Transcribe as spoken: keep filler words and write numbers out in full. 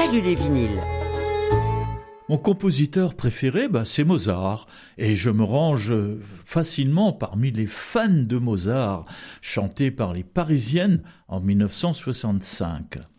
Salut les vinyles. Mon compositeur préféré, bah, c'est Mozart, et je me range facilement parmi les fans de Mozart, chanté par les Parisiennes en mille neuf cent soixante-cinq.